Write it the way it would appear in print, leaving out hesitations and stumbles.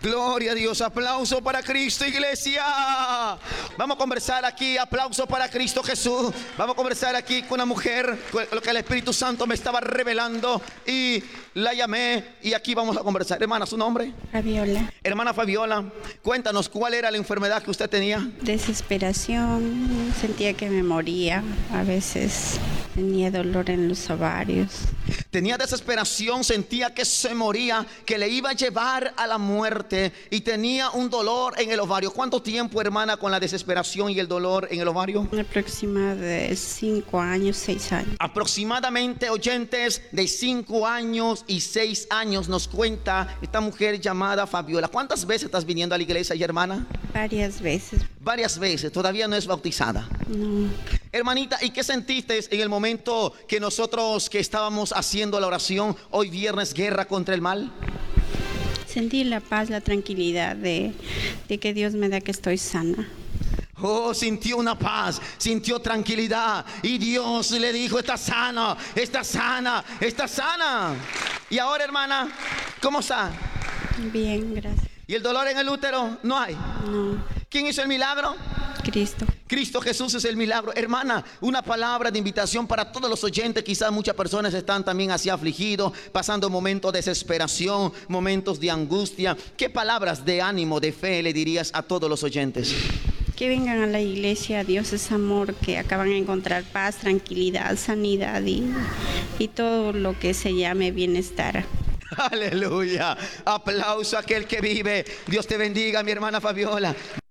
Gloria a Dios. Aplauso para Cristo, iglesia. Vamos a conversar aquí. Aplauso para Cristo Jesús. Vamos a conversar aquí con una mujer, lo que el Espíritu Santo me estaba revelando, y la llamé, y aquí vamos a conversar. Hermana, ¿su nombre? Fabiola. Hermana Fabiola, cuéntanos, ¿cuál era la enfermedad que usted tenía? Desesperación, sentía que me moría, a veces tenía dolor en los ovarios. Tenía desesperación, sentía que se moría, que le iba a llevar a la muerte, y tenía un dolor en el ovario. ¿Cuánto tiempo, hermana, con la desesperación y el dolor en el ovario? Aproximadamente 5 años, 6 años. Aproximadamente, oyentes, de 5 años y 6 años nos cuenta esta mujer llamada Fabiola. ¿Cuántas veces estás viniendo a la iglesia, hermana? Varias veces. Varias veces, todavía no es bautizada. No. Hermanita, ¿y qué sentiste en el momento que nosotros que estábamos haciendo la oración hoy viernes, guerra contra el mal? Sentí la paz, la tranquilidad de que Dios me da que estoy sana. Oh, sintió una paz, sintió tranquilidad, y Dios le dijo: está sana, está sana, está sana. Y ahora, hermana, ¿cómo está? Bien, gracias. ¿Y el dolor en el útero? No hay. No. ¿Quién hizo el milagro? Cristo. Cristo Jesús es el milagro. Hermana, una palabra de invitación para todos los oyentes. Quizás muchas personas están también así afligidos, pasando momentos de desesperación, momentos de angustia. ¿Qué palabras de ánimo, de fe le dirías a todos los oyentes? Que vengan a la iglesia. Dios es amor, que acaban de encontrar paz, tranquilidad, sanidad y todo lo que se llame bienestar. Aleluya. Aplauso a aquel que vive. Dios te bendiga, mi hermana Fabiola.